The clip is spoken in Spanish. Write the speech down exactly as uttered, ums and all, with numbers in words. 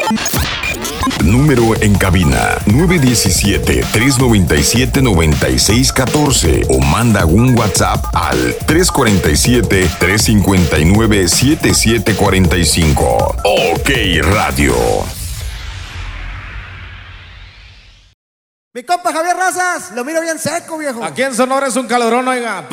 Número en cabina nueve uno siete, tres nueve siete, nueve seis uno cuatro o manda un WhatsApp al tres cuatro siete, tres cinco nueve, siete siete cuatro cinco. OK Radio. Mi compa Javier Razas, lo miro bien seco, viejo. Aquí en Sonora es un calorón, oiga.